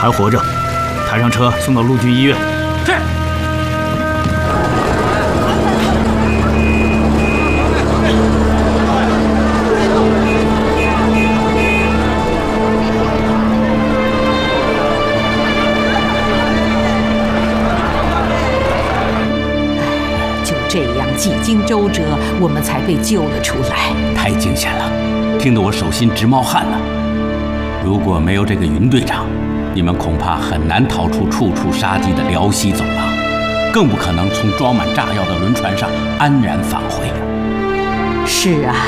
还活着，抬上车送到陆军医院。 是。 就这样几经周折，我们才被救了出来。 太惊险了，听得我手心直冒汗呢。如果没有这个云队长，你们恐怕很难逃出处处杀机的辽西走廊，更不可能从装满炸药的轮船上安然返回。 是啊，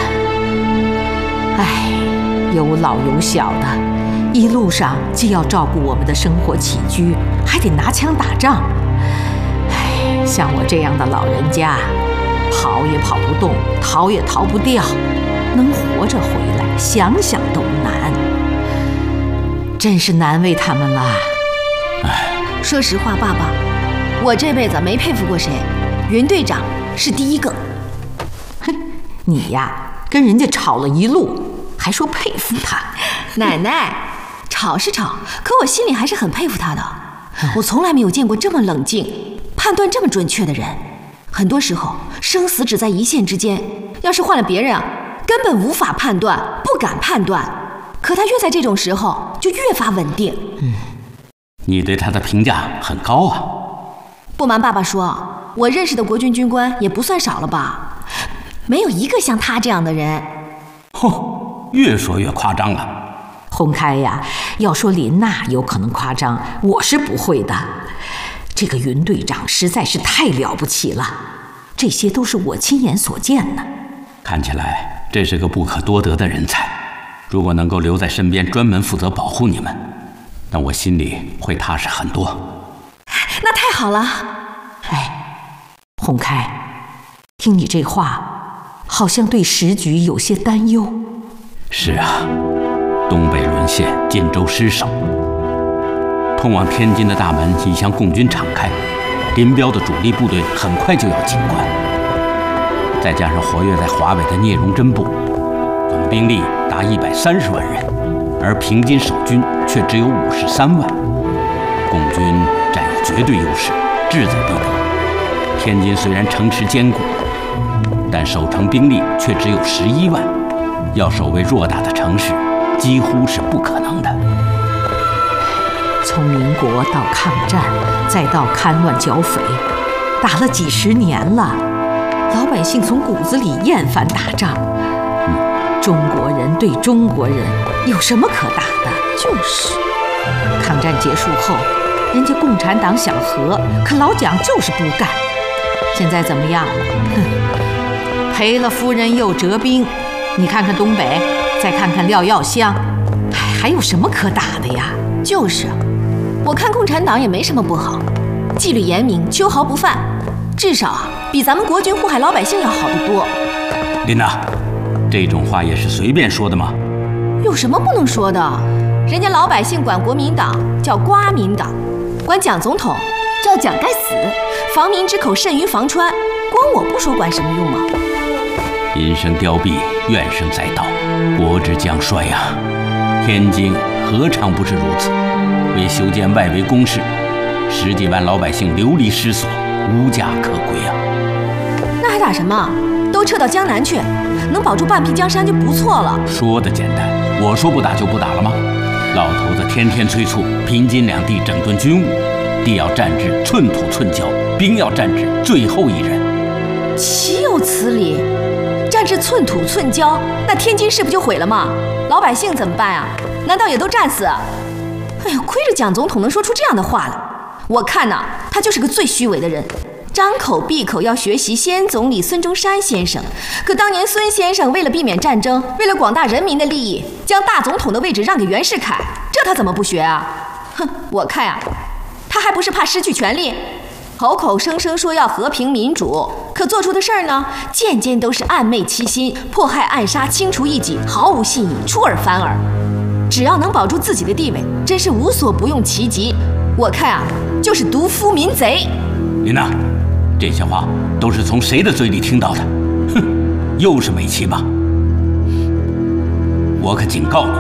有老有小的，一路上既要照顾我们的生活起居，还得拿枪打仗。像我这样的老人家，跑也跑不动，逃也逃不掉，能活着回来，想想都难。真是难为他们了。 说实话，爸爸，我这辈子没佩服过谁，云队长是第一个。 哼，你呀，跟人家吵了一路，还说佩服他。 奶奶，吵是吵，可我心里还是很佩服他的。我从来没有见过这么冷静、判断这么准确的人。很多时候，生死只在一线之间，要是换了别人啊，根本无法判断，不敢判断。可他越在这种时候就越发稳定。 你对他的评价很高啊。 不瞒爸爸说，我认识的国军军官也不算少了吧，没有一个像他这样的人。 越说越夸张了。 洪开呀，要说林娜有可能夸张，我是不会的。这个云队长实在是太了不起了，这些都是我亲眼所见的。 看起来这是个不可多得的人才。如果能够留在身边，专门负责保护你们，那我心里会踏实很多。 那太好了。 洪开，听你这话，好像对时局有些担忧。 是啊，东北沦陷，晋州失守，通往天津的大门已向共军敞开，林彪的主力部队很快就要进关，再加上活跃在华北的聂荣臻部，总兵力达130万人，而平津守军却只有53万，共军占有绝对优势，志在必得。天津虽然城池坚固，但守城兵力却只有11万，要守卫偌大的城市，几乎是不可能的。 从民国到抗战，再到戡乱剿匪，打了几十年了，老百姓从骨子里厌烦打仗。中国人对中国人有什么可打的？就是。抗战结束后，人家共产党想和，可老蒋就是不干。现在怎么样？赔了夫人又折兵。你看看东北，再看看廖耀湘，还有什么可打的呀？ 就是，我看共产党也没什么不好，纪律严明，秋毫不犯，至少比咱们国军祸害老百姓要好得多。 琳娜，这种话也是随便说的吗？ 有什么不能说的？人家老百姓管国民党叫瓜民党，管蒋总统叫蒋该死，防民之口甚于防川，光我不说管什么用啊？ 银声凋敝，怨声载道，国之将衰呀！天津何尝不是如此？为修建外围工事，10几万老百姓流离失所，无家可归啊！ 那还打什么？都撤到江南去，能保住半壁江山就不错了。 说的简单，我说不打就不打了吗？老头子天天催促平津两地整顿军务，地要占至寸土寸交，兵要占至最后一人。 岂有此理！占至寸土寸交，那天津市不就毁了吗？老百姓怎么办啊？难道也都战死？哎呀，亏着蒋总统能说出这样的话来。我看呐，他就是个最虚伪的人。张口闭口要学习先总理孙中山先生，可当年孙先生为了避免战争，为了广大人民的利益，将大总统的位置让给袁世凯，这他怎么不学啊？哼，我看呀，他还不是怕失去权力，口口声声说要和平民主，可做出的事儿呢，件件都是暧昧欺心、迫害暗杀、清除异己，毫无信义，出尔反尔。只要能保住自己的地位，真是无所不用其极。我看啊，就是独夫民贼。 琳娜，这些话都是从谁的嘴里听到的？哼，又是美琪吧？我可警告你，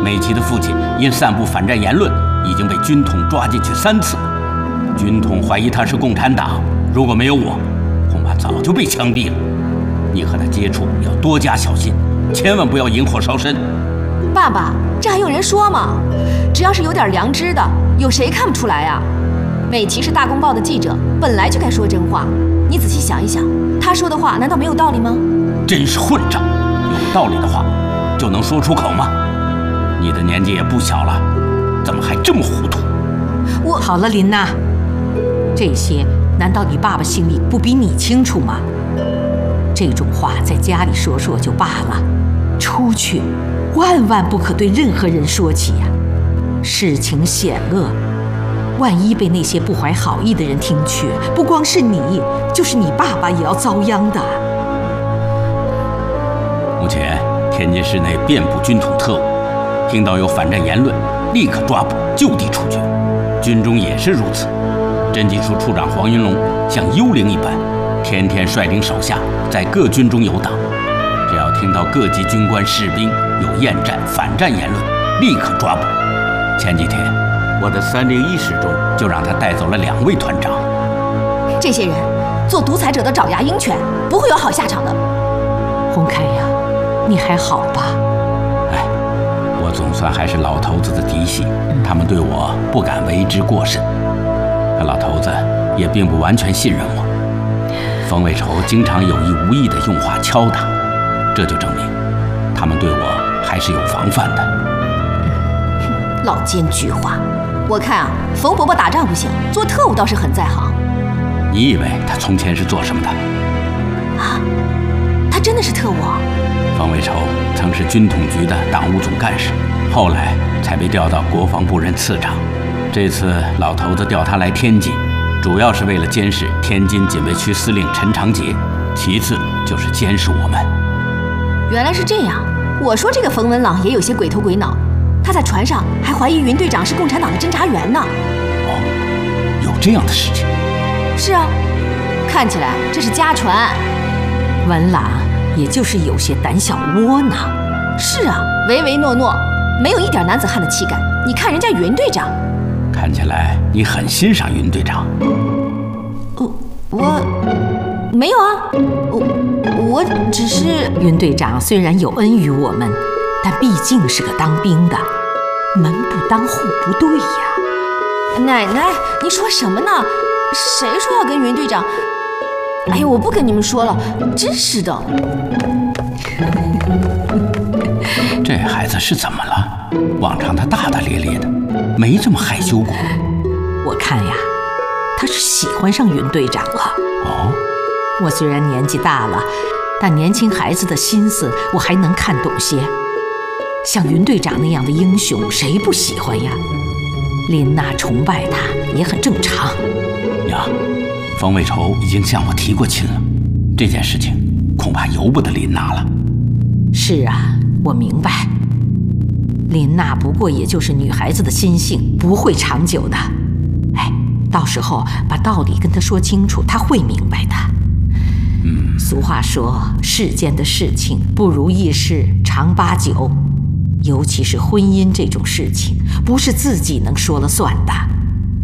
美琪的父亲因散布反战言论，已经被军统抓进去3次。军统怀疑他是共产党，如果没有我，恐怕早就被枪毙了。你和他接触要多加小心，千万不要引火烧身。 爸爸，这还用人说吗？只要是有点良知的，有谁看不出来啊？美琪是大公报的记者，本来就该说真话。你仔细想一想，他说的话难道没有道理吗？ 真是混账！有道理的话就能说出口吗？你的年纪也不小了，怎么还这么糊涂？ 好了，琳娜，这些难道你爸爸心里不比你清楚吗？这种话在家里说说就罢了，出去万万不可对任何人说起呀。事情险恶，万一被那些不怀好意的人听去，不光是你，就是你爸爸也要遭殃的。 目前天津市内遍布军统特务，听到有反战言论，立刻抓捕，就地处决。军中也是如此。侦缉处处长黄云龙像幽灵一般，天天率领手下在各军中游荡。只要听到各级军官士兵有厌战、反战言论，立刻抓捕。前几天，我的301师中就让他带走了2位团长。 这些人做独裁者的爪牙鹰犬，不会有好下场的。 洪凯呀，你还好吧？ 哎，我总算还是老头子的嫡系，他们对我不敢为之过甚。可老头子也并不完全信任我。冯伟筹经常有意无意地用话敲打，这就证明他们对我还是有防范的。 老奸巨猾，我看啊，冯伯伯打仗不行，做特务倒是很在行。 你以为他从前是做什么的？ 啊，他真的是特务？ 冯伟筹曾是军统局的党务总干事，后来才被调到国防部任次长。这次老头子调他来天津，主要是为了监视天津警卫区司令陈长捷，其次就是监视我们。 原来是这样，我说这个冯文朗也有些鬼头鬼脑。他在船上还怀疑云队长是共产党的侦察员呢。 哦，有这样的事情？ 是啊，看起来这是家传。 文朗也就是有些胆小窝囊。 是啊，唯唯诺诺，没有一点男子汉的气概。你看人家云队长， 看起来你很欣赏云队长。 我没有啊，我只是…… 云队长虽然有恩于我们，但毕竟是个当兵的，门不当户不对呀。 奶奶，你说什么呢？谁说要跟云队长？哎呀，我不跟你们说了，真是的。 这孩子是怎么了？往常他大大咧咧的，没这么害羞过。 我看呀，他是喜欢上云队长了。 哦， 我虽然年纪大了，但年轻孩子的心思我还能看懂些。像云队长那样的英雄，谁不喜欢呀？琳娜崇拜他也很正常。 呀，冯伟筹已经向我提过亲了，这件事情恐怕由不得琳娜了。 是啊，我明白。琳娜不过也就是女孩子的心性，不会长久的。哎，到时候把道理跟她说清楚，她会明白的。俗话说，世间的事情不如意事常八九，尤其是婚姻这种事情，不是自己能说了算的。